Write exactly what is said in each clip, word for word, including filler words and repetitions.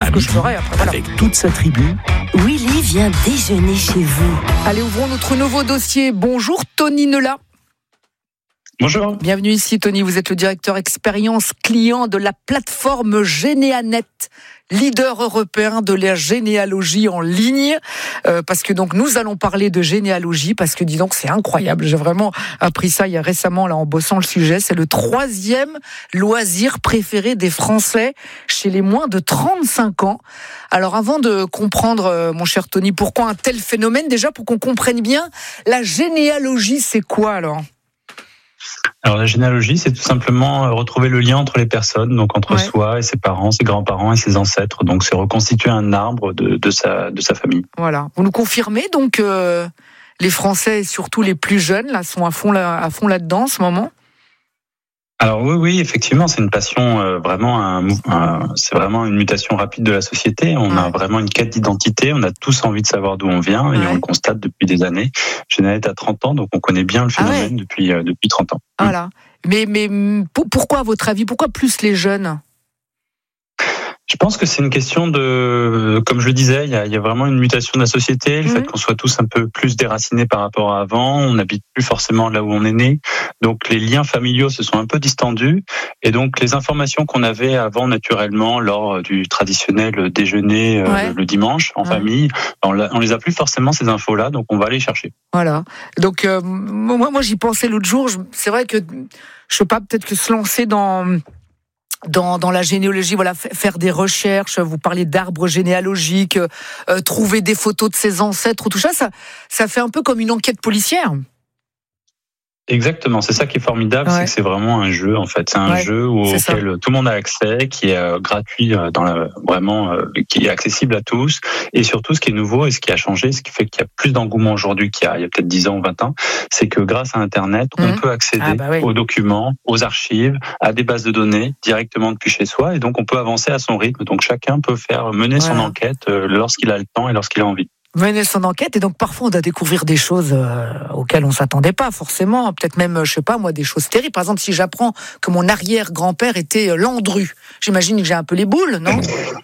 ce que je ferai après. Voilà. Avec toute sa tribu, Willy vient déjeuner chez vous. Allez, ouvrons notre nouveau dossier. Bonjour Tony Neula. Bonjour. Bienvenue ici Tony, vous êtes le directeur expérience client de la plateforme Généanet, leader européen de la généalogie en ligne, euh, parce que donc nous allons parler de généalogie, parce que dis donc c'est incroyable, j'ai vraiment appris ça il y a récemment là en bossant le sujet, c'est le troisième loisir préféré des Français chez les moins de trente-cinq ans. Alors avant de comprendre, euh, mon cher Tony, pourquoi un tel phénomène, déjà pour qu'on comprenne bien, la généalogie c'est quoi alors ? Alors la généalogie, c'est tout simplement retrouver le lien entre les personnes, donc entre ouais. soi et ses parents, ses grands-parents et ses ancêtres. Donc c'est reconstituer un arbre de, de, sa, de sa famille. Voilà. Vous nous confirmez donc euh, les Français, et surtout les plus jeunes, là, sont à fond, là, à fond là-dedans en ce moment ? Alors oui, oui, effectivement, c'est une passion euh, vraiment, un, un, c'est vraiment une mutation rapide de la société. On ouais. a vraiment une quête d'identité. On a tous envie de savoir d'où on vient ouais. et on le constate depuis des années. Généanet a trente ans, donc on connaît bien le phénomène ah ouais. depuis euh, depuis trente ans. Voilà. Mmh. Mais mais pour, pourquoi à votre avis, pourquoi plus les jeunes ? Je pense que c'est une question de, comme je le disais, il y a, il y a vraiment une mutation de la société, le mmh. fait qu'on soit tous un peu plus déracinés par rapport à avant, on n'habite plus forcément là où on est né, donc les liens familiaux se sont un peu distendus, et donc les informations qu'on avait avant naturellement lors du traditionnel déjeuner ouais. euh, le dimanche en ouais. famille, on, on les a plus forcément ces infos-là, donc on va les chercher. Voilà. Donc euh, moi, moi j'y pensais l'autre jour. Je, c'est vrai que je sais pas, peut-être que se lancer dans Dans, dans la généalogie, voilà, faire des recherches, vous parlez d'arbres généalogiques, euh, trouver des photos de ses ancêtres, tout ça, ça, ça fait un peu comme une enquête policière. Exactement, c'est ça qui est formidable, ouais. c'est que c'est vraiment un jeu en fait, c'est un ouais, jeu où, auquel ça. Tout le monde a accès, qui est euh, gratuit, euh, dans la, vraiment, euh, qui est accessible à tous, et surtout ce qui est nouveau et ce qui a changé, ce qui fait qu'il y a plus d'engouement aujourd'hui qu'il y a, il y a peut-être dix ans ou vingt ans, c'est que grâce à Internet, mmh. on peut accéder ah bah oui. aux documents, aux archives, à des bases de données directement depuis chez soi, et donc on peut avancer à son rythme, donc chacun peut faire mener voilà. son enquête euh, lorsqu'il a le temps et lorsqu'il a envie. Mener son enquête, et donc parfois on doit découvrir des choses euh, auxquelles on s'attendait pas forcément, peut-être même, je sais pas moi, des choses terribles. Par exemple, si j'apprends que mon arrière-grand-père était Landru, j'imagine que j'ai un peu les boules, non ?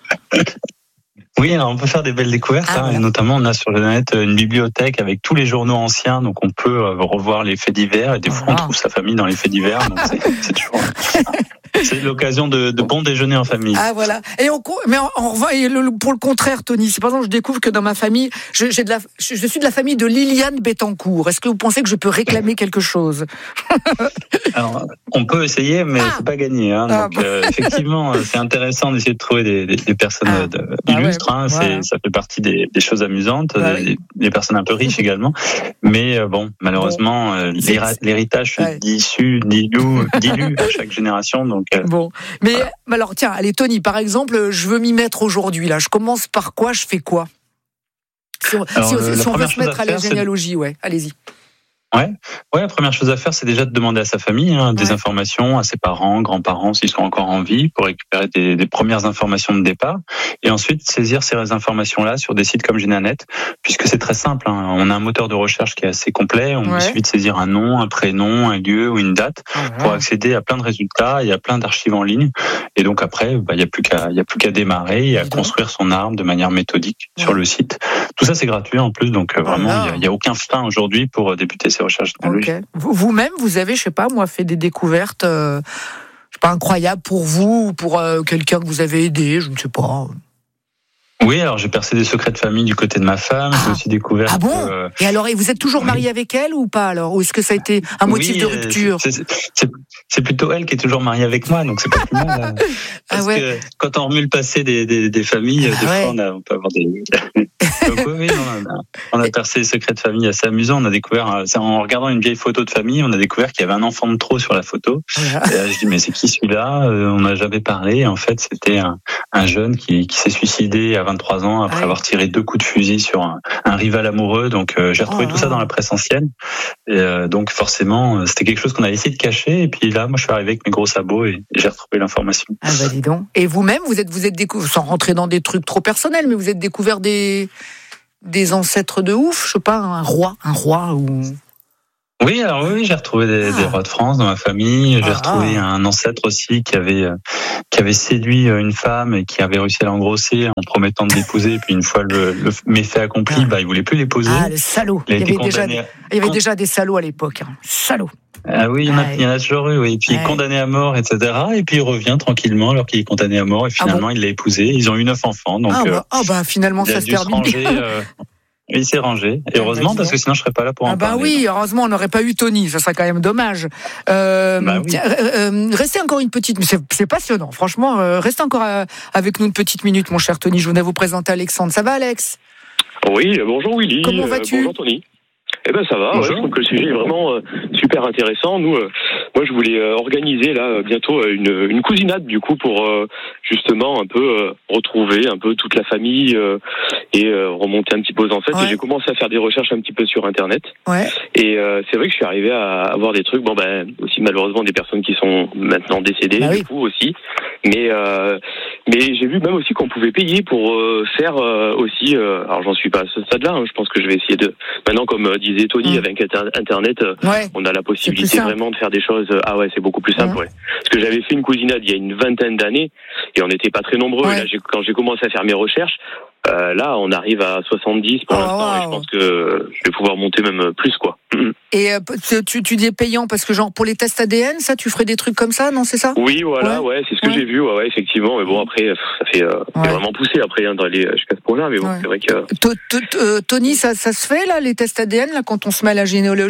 Oui, alors on peut faire des belles découvertes, ah, hein, voilà. et notamment on a sur le net une bibliothèque avec tous les journaux anciens, donc on peut revoir les faits divers, et des fois voilà. on trouve sa famille dans les faits divers, donc c'est, c'est toujours... C'est l'occasion de, de bons déjeuners en famille. Ah voilà. Et on, mais on, on revient, et le, pour le contraire, Tony, si par exemple je découvre que dans ma famille, je, j'ai de la, je, je suis de la famille de Liliane Bettencourt, est-ce que vous pensez que je peux réclamer quelque chose ? Alors, on peut essayer, mais ah. c'est pas gagné. Hein. Ah, Donc, euh, effectivement, c'est intéressant d'essayer de trouver des, des, des personnes ah. de, bah illustres. Ouais, hein. voilà. c'est, ça fait partie des, des choses amusantes, bah des, oui. des personnes un peu riches également. Mais euh, bon, malheureusement, bon. euh, l'héritage ouais. dilue, dilue, dilue à chaque génération. Donc bon, mais voilà. alors tiens, allez Tony, par exemple, je veux m'y mettre aujourd'hui là. Je commence par quoi ? Je fais quoi ? Si on, alors, si, le, si on veut se mettre à, à la généalogie, c'est... ouais, allez-y. Ouais, ouais. La première chose à faire, c'est déjà de demander à sa famille hein, des ouais. informations, à ses parents, grands-parents, s'ils sont encore en vie, pour récupérer des, des premières informations de départ, et ensuite saisir ces informations-là sur des sites comme Généanet, puisque c'est très simple. Hein. On a un moteur de recherche qui est assez complet. On ouais. suffit de saisir un nom, un prénom, un lieu ou une date ouais. pour accéder à plein de résultats. Il y a plein d'archives en ligne, et donc après, bah, il y a plus qu'à, il y a plus qu'à démarrer et à construire son arbre de manière méthodique ouais. sur le site. Tout ça, c'est gratuit en plus, donc vraiment, il voilà. y, y a aucun frein aujourd'hui pour débuter ces recherches. Okay. Vous-même, vous avez, je sais pas, moi, fait des découvertes, euh, je sais pas, incroyables pour vous ou pour euh, quelqu'un que vous avez aidé, je ne sais pas. Oui, alors j'ai percé des secrets de famille du côté de ma femme. Ah. J'ai aussi découvert. Ah bon que, euh... Et alors, et vous êtes toujours marié oui. avec elle ou pas alors ? Ou est-ce que ça a été un motif oui, de rupture ? c'est, c'est, c'est, c'est plutôt elle qui est toujours mariée avec moi, donc c'est pas plus mal. Parce ah ouais. que quand on remue le passé des, des, des familles, ah des ouais. fois on, a, on peut avoir des. Donc oui, oui on, a, on a percé les secrets de famille assez amusants. On a découvert, en regardant une vieille photo de famille, on a découvert qu'il y avait un enfant de trop sur la photo. Voilà. Et là, je dis mais c'est qui celui-là ? On n'a jamais parlé. Et en fait, c'était un, un jeune qui, qui s'est suicidé à vingt-trois ans après ah oui. avoir tiré deux coups de fusil sur un, un rival amoureux. Donc euh, j'ai retrouvé oh, tout ça dans la presse ancienne. Et, euh, donc forcément, c'était quelque chose qu'on a essayé de cacher. Et puis là, moi, je suis arrivé avec mes gros sabots et j'ai retrouvé l'information. Ah bah dis donc. Et vous-même, vous êtes, vous êtes découvert, sans rentrer dans des trucs trop personnels, mais vous êtes découvert des des ancêtres de ouf, je sais pas, un roi, un roi ou. Oui, alors oui, j'ai retrouvé des, ah. des rois de France dans ma famille. J'ai ah. retrouvé un ancêtre aussi qui avait qui avait séduit une femme et qui avait réussi à l'engrosser en promettant de l'épouser. Et puis une fois le, le méfait accompli, ah. bah il voulait plus l'épouser. Ah, le salaud. Il, il y avait déjà, il y avait déjà des salauds à l'époque. Hein. Salaud. Ah oui, il y en a, il y en a toujours eu, oui. Et puis, ouais. condamné à mort, et cetera. Et puis, il revient tranquillement alors qu'il est condamné à mort. Et finalement, ah bon il l'a épousé. Ils ont eu neuf enfants. Donc, ah, bah, euh, oh bah finalement, ça se termine bien. Euh, il s'est rangé. Et heureusement, ah, parce que sinon, je serais pas là pour en ah bah parler. Oui, heureusement, on n'aurait pas eu Tony. Ça serait quand même dommage. Euh, bah oui. euh, restez encore une petite... C'est, c'est passionnant, franchement. Euh, restez encore euh, avec nous une petite minute, mon cher Tony. Je venais vous présenter Alexandre. Ça va, Alex ? Oui, bonjour Willy. Comment vas-tu ? euh, Bonjour Tony. Eh ben ça va, ouais, je trouve que le sujet est vraiment euh, super intéressant. Nous, euh, moi je voulais euh, organiser là euh, bientôt euh, une, une cousinade du coup pour euh, justement un peu euh, retrouver un peu toute la famille euh, et euh, remonter un petit peu aux ancêtres. Ouais. Et j'ai commencé à faire des recherches un petit peu sur internet. Ouais. Et euh, c'est vrai que je suis arrivé à avoir des trucs. Bon ben aussi malheureusement des personnes qui sont maintenant décédées bah du oui. coup aussi. Mais euh, mais j'ai vu même aussi qu'on pouvait payer pour euh, faire euh, aussi. Euh, alors j'en suis pas à ce stade-là. Hein, je pense que je vais essayer de maintenant comme euh, disait Tony, mmh. avec Internet, ouais. on a la possibilité vraiment de faire des choses. Ah ouais, c'est beaucoup plus simple. Mmh. Ouais. Parce que j'avais fait une cousinade il y a une vingtaine d'années et on n'était pas très nombreux. Ouais. Et là, j'ai, quand j'ai commencé à faire mes recherches, euh, là, on arrive à soixante-dix pour oh, l'instant wow. et je pense que je vais pouvoir monter même plus, quoi. Mmh. Et euh, tu, tu dis payant parce que genre pour les tests A D N, ça, tu ferais des trucs comme ça, non, c'est ça ? Oui, voilà, ouais, ouais c'est ce que ouais. j'ai vu, ouais, ouais, effectivement. Mais bon, après, ça fait euh, ouais. vraiment poussé après hein, d'aller jusqu'à ce point-là. Mais bon, ouais. c'est vrai que. Tony, ça, ça se fait là, les tests A D N là, quand on se met à la généalogie ?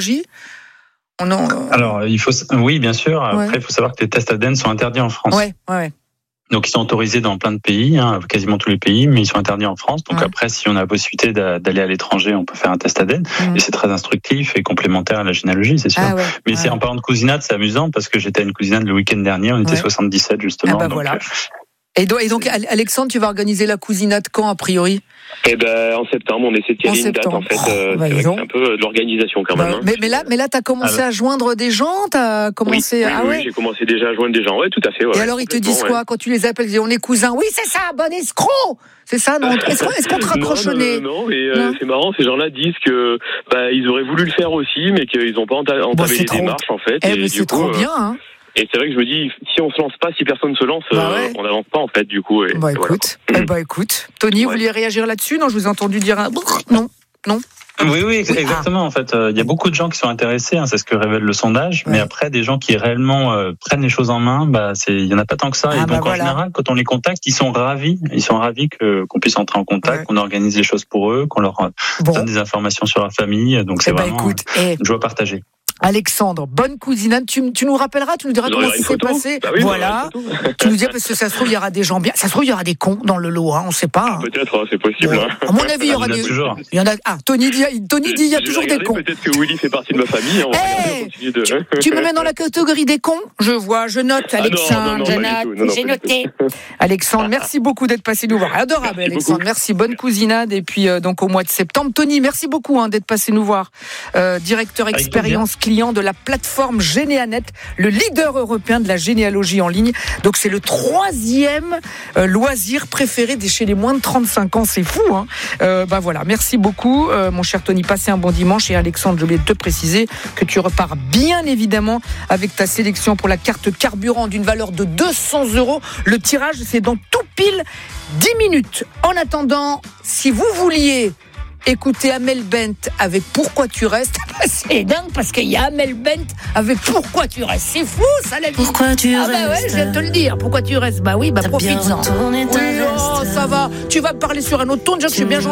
On en... Alors, il faut, oui, bien sûr. Après, ouais. il faut savoir que les tests A D N sont interdits en France. Ouais, ouais. Donc, ils sont autorisés dans plein de pays, hein, quasiment tous les pays, mais ils sont interdits en France. Donc, ouais. après, si on a la possibilité d'aller à l'étranger, on peut faire un test A D N. Mmh. Et c'est très instructif et complémentaire à la généalogie, c'est sûr. Ah ouais, mais ouais. c'est en parlant de cousinade, c'est amusant parce que j'étais à une cousinade le week-end dernier, on était ouais. soixante-dix-sept justement. Ah bah donc, voilà. Et donc, et donc, Alexandre, tu vas organiser la cousinade quand, a priori ? Eh ben, en septembre, on essaie de caler une date, en fait. Euh, bah, c'est, c'est un peu de l'organisation, quand même. Bah, hein. mais, mais là, mais là, t'as commencé alors. à joindre des gens, t'as commencé oui, à, oui, ah ouais. oui, j'ai commencé déjà à joindre des gens, ouais, tout à fait, ouais. Et alors, ils te disent quoi, ouais. quand tu les appelles, ils disent, on est cousins? Oui, c'est ça, bon escroc! C'est ça, non? Est-ce, est-ce qu'on te raccroche au nez? Non, non, non, mais euh, non. c'est marrant, ces gens-là disent que, bah, ils auraient voulu le faire aussi, mais qu'ils n'ont pas entamé bon, les trop... démarches, en fait. Eh, et mais c'est coup, trop euh, bien, hein. Et c'est vrai que je me dis, si on se lance pas, si personne se lance, bah ouais. euh, on n'avance pas en fait du coup. Et, bah et écoute, voilà. eh bah écoute, Tony, ouais. vous vouliez réagir là-dessus? Non, je vous ai entendu dire un non, non. Oui, oui, exactement. Ah. En fait, il euh, y a beaucoup de gens qui sont intéressés, hein, c'est ce que révèle le sondage. Ouais. Mais après, des gens qui réellement euh, prennent les choses en main, bah, c'est, il y en a pas tant que ça. Ah, et donc, bah, en voilà. général, quand on les contacte, ils sont ravis. Ils sont ravis que qu'on puisse entrer en contact, ouais. qu'on organise les choses pour eux, qu'on leur bon. donne des informations sur la famille. Donc, c'est eh vraiment bah, écoute, euh, une joie partagée. Alexandre, bonne cousinade. Tu, tu nous rappelleras, tu nous diras comment ça s'est passé. Bah oui, voilà. Tu nous diras parce que ça se trouve il y aura des gens bien. Ça se trouve il y aura des cons dans le lot, hein, on sait pas. Hein. Peut-être, hein, c'est possible. Bon. Hein. À mon avis, il y aura des. Toujours. Il y en a. Ah, Tony dit, Tony dit, il y a J'ai toujours regardé, des cons. Peut-être que Willy fait partie de ma famille. On va hey, de... tu, tu me mets dans la catégorie des cons. Je vois, je note, Alexandre. Ah non, non, non, je note, j'ai noté. Alexandre, merci beaucoup d'être passé nous voir. Adorable, merci Alexandre. Beaucoup. Merci, bonne cousinade. Et puis euh, donc au mois de septembre, Tony, merci beaucoup hein, d'être passé nous voir. Euh, directeur Avec expérience plaisir. client de la plateforme Généanet, le leader européen de la généalogie en ligne. Donc c'est le troisième euh, loisir préféré des chez les moins de trente-cinq ans. C'est fou, hein. Euh, bah voilà, merci beaucoup, euh, mon cher Tony. Passez un bon dimanche. Et Alexandre, je voulais te préciser que tu repars bien évidemment avec ta sélection pour la carte carburant d'une valeur de deux cents euros. Le tirage, c'est dans tout pile dix minutes. En attendant, si vous vouliez écoutez Amel Bent avec Pourquoi tu restes. C'est dingue parce qu'il y a Amel Bent avec Pourquoi tu restes. C'est fou ça la vie. Pourquoi tu ah restes. Ah bah ouais, je viens de te le dire. Pourquoi tu restes. Bah oui, bah profite-en. Oui, oh, ça va. Tu vas me parler sur un autre ton. Déjà, je suis bien gentil.